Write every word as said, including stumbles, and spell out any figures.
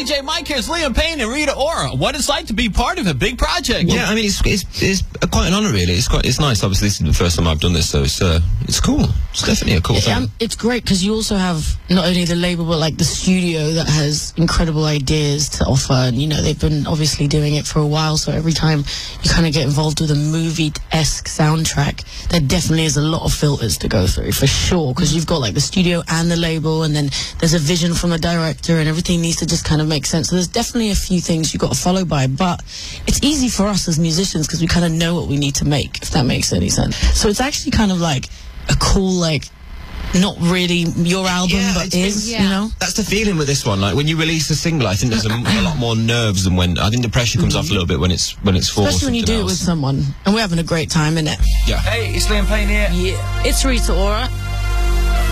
D J Mike here. It's Liam Payne and Rita Ora. What it's like to be part of a big project. Yeah, I mean, it's it's, it's quite an honour, really. It's quite it's nice. Obviously, this is the first time I've done this, so it's uh, it's cool. It's definitely a cool Yeah, thing. um, it's great because you also have not only the label but like the studio that has incredible ideas to offer, and you know they've been obviously doing it for a while. So every time you kind of get involved with a movie-esque soundtrack, there definitely is a lot of filters to go through for sure. Because you've got like the studio and the label, and then there's a vision from the director, and everything needs to just kind of make sense. So there's definitely a few things you've got to follow by, but it's easy for us as musicians because we kind of know what we need to make, if that makes any sense. So it's actually kind of like a cool, like, not really your album, Yeah, but it's- is, yeah. you know? That's the feeling with this one. Like when you release a single, I think there's a, a lot more nerves than when I think the pressure comes off a little bit when it's when it's for Especially when you do something it with else. someone, and we're having a great time in it. Yeah. Hey, it's Liam Payne here. Yeah. It's Rita Ora.